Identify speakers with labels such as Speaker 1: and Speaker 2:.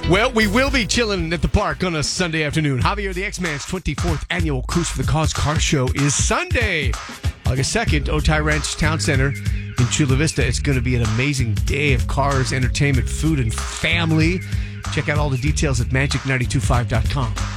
Speaker 1: Well, we will be chilling at the park on a Sunday afternoon. Javier the X-Man's 24th annual Cruise for the Cause car show is Sunday, August 2nd, Otay Ranch Town Center in Chula Vista. It's going to be an amazing day of cars, entertainment, food, and family. Check out all the details at magic925.com.